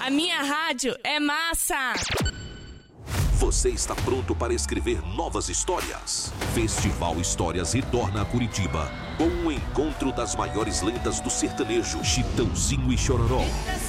A minha rádio é massa! Você está pronto para escrever novas histórias? Festival Histórias retorna a Curitiba com um encontro das maiores lendas do sertanejo, Chitãozinho e Chororó.